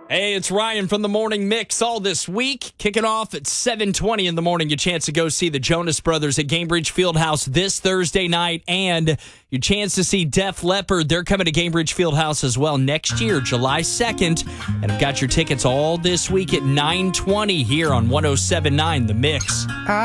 Hey, it's Ryan from the Morning Mix. All this week, kicking off at 7:20 in the morning. Your chance to go see the Jonas Brothers at Gainbridge Fieldhouse this Thursday night, and your chance to see Def Leppard. They're coming to Gainbridge Fieldhouse as well next year, July 2nd. And I've got your tickets all this week at 9:20 here on 107.9 The Mix.